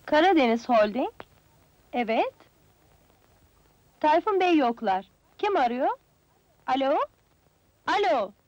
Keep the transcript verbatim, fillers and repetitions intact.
Karadeniz Holding? Evet. Tayfun Bey yoklar. Kim arıyor? Alo? Alo?